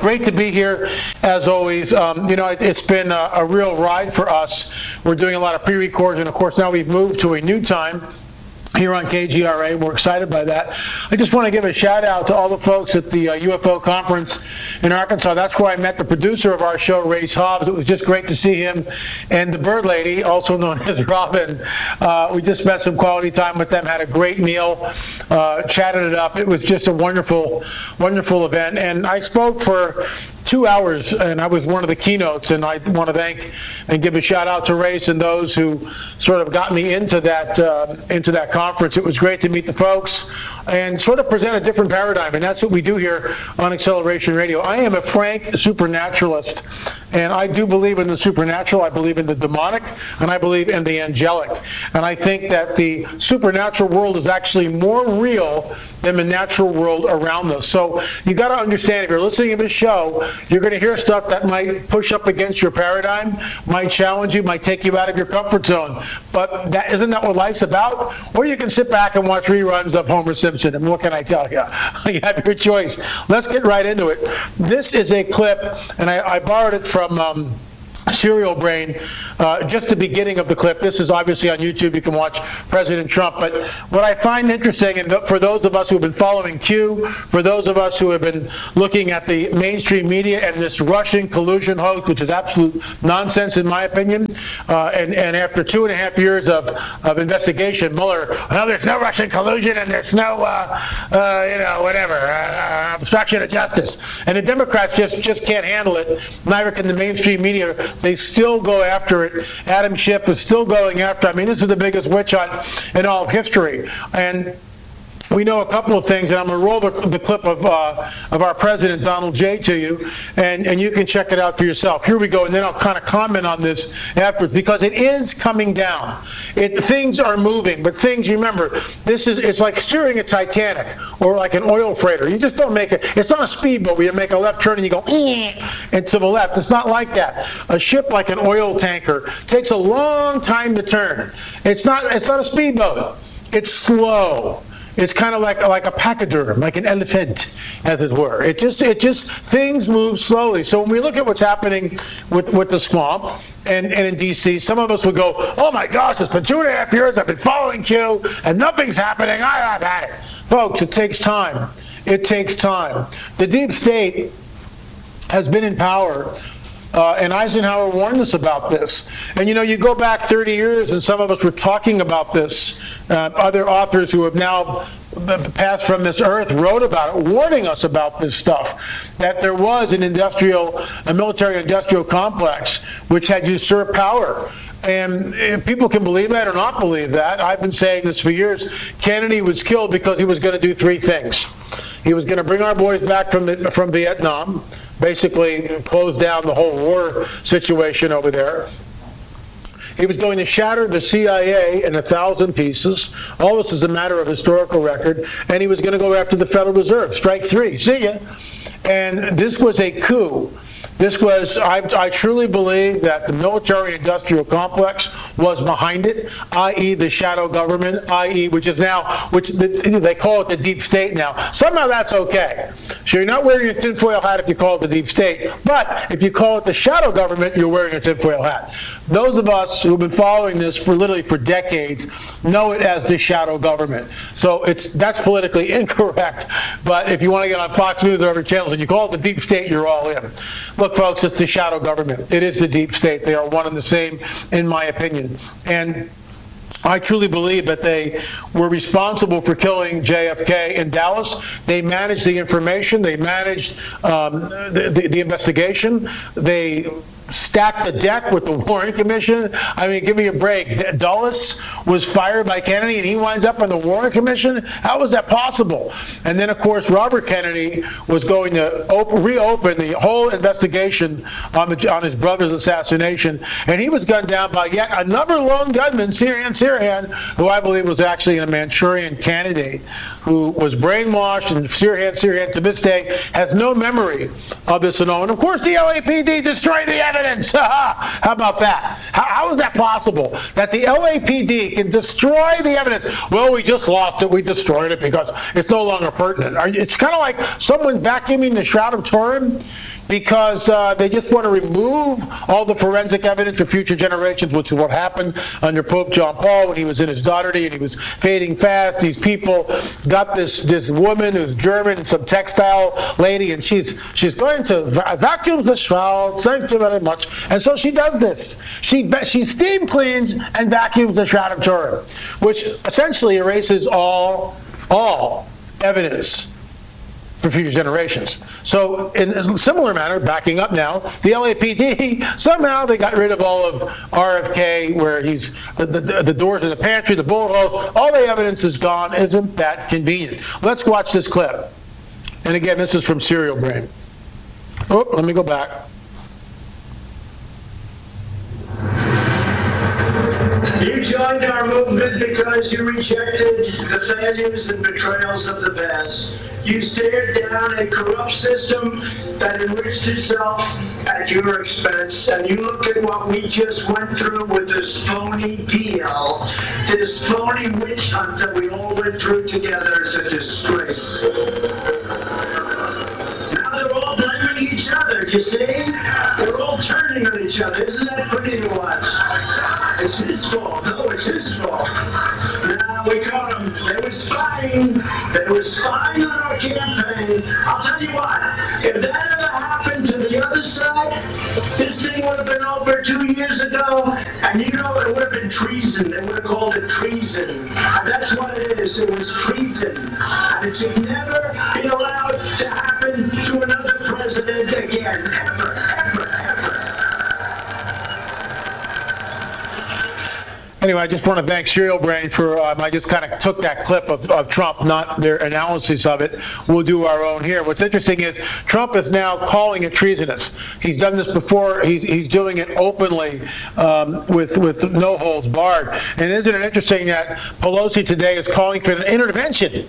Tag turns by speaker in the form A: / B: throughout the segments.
A: great to be here, as always. It's been a real ride for us. We're doing a lot of pre-records, and of course now we've moved to a new time here on KGRA. We're excited by that. I just want to give a shout out to all the folks at the UFO conference in Arkansas. That's where I met the producer of our show, Race Hobbs. It was just great to see him and the Bird Lady, also known as Robin. We just spent some quality time with them, had a great meal, chatted it up. It was just a wonderful, wonderful event. And I spoke for 2 hours, and I was one of the keynotes, and I want to thank and give a shout out to Race and those who sort of got me into that conference. It was great to meet the folks and sort of present a different paradigm, and that's what we do here on Acceleration Radio. I am a frank supernaturalist, and I do believe in the supernatural. I believe in the demonic, and I believe in the angelic. And I think that the supernatural world is actually more real than the natural world around us. So you got to understand, if you're listening to this show, you're going to hear stuff that might push up against your paradigm, might challenge you, might take you out of your comfort zone. But isn't that what life's about? Or you can sit back and watch reruns of Homer Simpson, and what can I tell you? You have your choice. Let's get right into it. This is a clip, and I borrowed it from Serial Brain, just the beginning of the clip. This is obviously on YouTube. You can watch President Trump. But what I find interesting, and for those of us who have been following Q, for those of us who have been looking at the mainstream media and this Russian collusion hoax, which is absolute nonsense in my opinion, and after 2.5 years of investigation, Mueller, well, there's no Russian collusion and there's no, obstruction of justice. And the Democrats just can't handle it. Neither can the mainstream media. They still go after it. Adam Schiff is still going after it. I mean, this is the biggest witch hunt in all of history. And we know a couple of things, and I'm going to roll the clip of our president, Donald J., to you, and you can check it out for yourself. Here we go, and then I'll kind of comment on this afterwards, because it is coming down. Things are moving, but things, you remember, it's like steering a Titanic or like an oil freighter. You just don't make it. It's not a speedboat where you make a left turn and you go and to the left. It's not like that. A ship like an oil tanker takes a long time to turn. It's not a speedboat. It's slow. It's kind of like a pachyderm, like an elephant, as it were. It just things move slowly. So when we look at what's happening with the swamp and in D.C., some of us would go, oh my gosh, it's been 2.5 years, I've been following Q, and nothing's happening, I've had it. Folks, it takes time. It takes time. The deep state has been in power. And Eisenhower warned us about this. And you go back 30 years, and some of us were talking about this. Other authors who have now passed from this earth wrote about it, warning us about this stuff, that there was a military-industrial complex which had usurped power. And people can believe that or not believe that. I've been saying this for years. Kennedy was killed because he was going to do 3 things. He was going to bring our boys back from Vietnam, basically close down the whole war situation over there. He was going to shatter the CIA in 1,000 pieces. All this is a matter of historical record. And he was going to go after the Federal Reserve. Strike 3. See ya. And this was a coup. I truly believe that the military-industrial complex was behind it, i.e. the shadow government, i.e. which they call it the deep state now. Somehow that's okay. So you're not wearing your tinfoil hat if you call it the deep state, but if you call it the shadow government, you're wearing a tinfoil hat. Those of us who've been following this for decades know it as the shadow government. So that's politically incorrect, but if you want to get on Fox News or other channels and you call it the deep state, you're all in. Look, folks, it's the shadow government. It is the deep state. They are one and the same, in my opinion. And I truly believe that they were responsible for killing JFK in Dallas. They managed the information. They managed the investigation. They stacked the deck with the Warren Commission. I mean, give me a break. Dulles was fired by Kennedy and he winds up on the Warren Commission? How was that possible? And then, of course, Robert Kennedy was going to reopen the whole investigation on his brother's assassination. And he was gunned down by yet another lone gunman, Sirhan Sirhan, who I believe was actually a Manchurian candidate, who was brainwashed, and Sirhan to this day has no memory of this at all. And of course, the LAPD destroyed the evidence. How about that? How is that possible? That the LAPD can destroy the evidence? Well, we just lost it. We destroyed it because it's no longer pertinent. It's kind of like someone vacuuming the Shroud of Turin because they just want to remove all the forensic evidence for future generations, which is what happened under Pope John Paul when he was in his Doherty and he was fading fast. These people got this woman who's German, some textile lady, and she's going to vacuum the shroud. Thank you very much. And so she does this. She steam cleans and vacuums the Shroud of Turin, which essentially erases all evidence for future generations. So in a similar manner, backing up now, the LAPD, somehow they got rid of all of RFK, where he's the doors in the pantry, the bullet holes, all the evidence is gone. Isn't that convenient? Let's watch this clip. And again, this is from Serial Brain. Oh, let me go back.
B: You joined our movement because you rejected the failures and betrayals of the past. You stared down a corrupt system that enriched itself at your expense, and you look at what we just went through with this phony deal, this phony witch hunt that we all went through together. Is a disgrace. Now they're all blaming each other, you see? They're all turning on each other. Isn't that pretty to watch? It's his fault. No, it's his fault. Now we caught them. They were spying. They were spying on our campaign. I'll tell you what, if that ever happened to the other side, this thing would have been over 2 years ago, and you know it would have been treason. They would have called it treason. And that's what it is. It was treason. And it should never be allowed to happen to another president again. Ever, ever, ever.
A: Anyway, I just want to thank Serial Brain for, I just kind of took that clip of Trump, not their analysis of it. We'll do our own here. What's interesting is Trump is now calling it treasonous. He's done this before. He's doing it openly with no holds barred. And isn't it interesting that Pelosi today is calling for an intervention?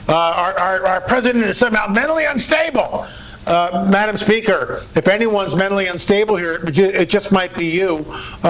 A: Our president is somehow mentally unstable. Madam Speaker, if anyone's mentally unstable here, it just might be you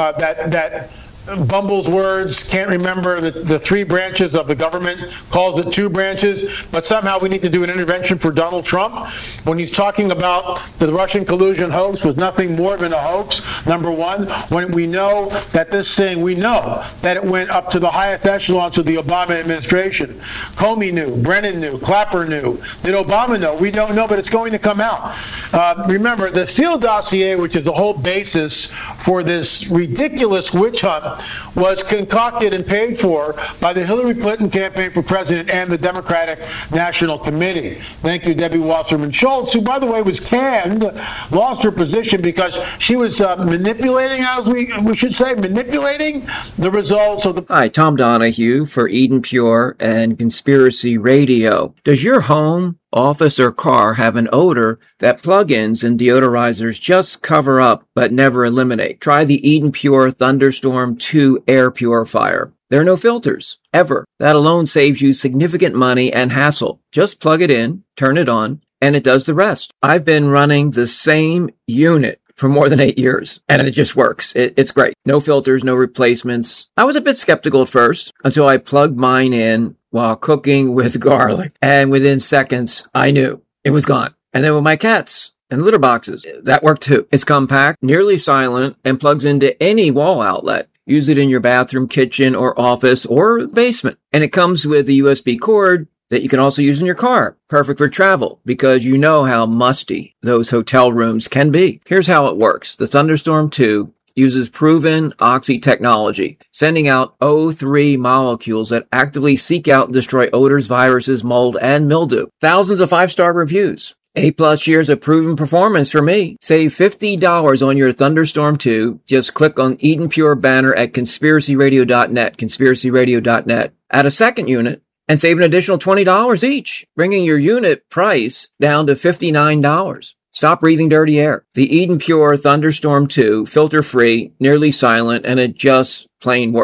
A: that bumbles words, can't remember the three branches of the government, calls it two branches, but somehow we need to do an intervention for Donald Trump when he's talking about the Russian collusion hoax was nothing more than a hoax, number one, when we know that this thing, we know that it went up to the highest echelons of the Obama administration. Comey knew, Brennan knew, Clapper knew. Did Obama know? We don't know, but it's going to come out. Remember, the Steele dossier, which is the whole basis for this ridiculous witch hunt, was concocted and paid for by the Hillary Clinton campaign for president and the Democratic National Committee. Thank you, Debbie Wasserman Schultz, who, by the way, was canned, lost her position because she was manipulating, as we should say, manipulating the results of the...
C: Hi, Tom Donahue for Eden Pure and Conspiracy Radio. Does your home, office, or car have an odor that plug-ins and deodorizers just cover up but never eliminate? Try the Eden Pure Thunderstorm 2 air purifier. There are no filters, ever. That alone saves you significant money and hassle. Just plug it in, turn it on, and it does the rest. I've been running the same unit for more than 8 years, and it just works. It's great. No filters, no replacements. I was a bit skeptical at first until I plugged mine in while cooking with garlic, and within seconds, I knew it was gone. And then with my cats and litter boxes, that worked too. It's compact, nearly silent, and plugs into any wall outlet. Use it in your bathroom, kitchen, or office, or basement. And it comes with a USB cord that you can also use in your car. Perfect for travel, because you know how musty those hotel rooms can be. Here's how it works. The Thunderstorm 2 uses proven oxy technology, sending out O3 molecules that actively seek out and destroy odors, viruses, mold, and mildew. Thousands of 5-star reviews. 8+ years of proven performance for me. Save $50 on your Thunderstorm 2. Just click on Eden Pure banner at conspiracyradio.net, conspiracyradio.net. Add a second unit and save an additional $20 each, bringing your unit price down to $59. Stop breathing dirty air. The Eden Pure Thunderstorm 2, filter-free, nearly silent, and it just plain works.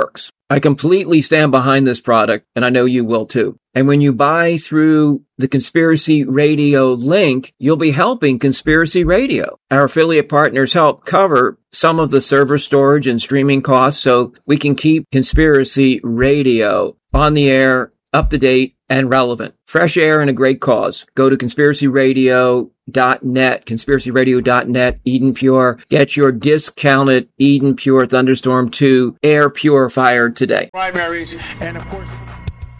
C: I completely stand behind this product, and I know you will too. And when you buy through the Conspiracy Radio link, you'll be helping Conspiracy Radio. Our affiliate partners help cover some of the server storage and streaming costs so we can keep Conspiracy Radio on the air, up to date, and relevant. Fresh air and a great cause. Go to conspiracyradio.net, conspiracyradio.net, Eden Pure. Get your discounted Eden Pure Thunderstorm 2 air purifier today.
A: Primaries, and of course...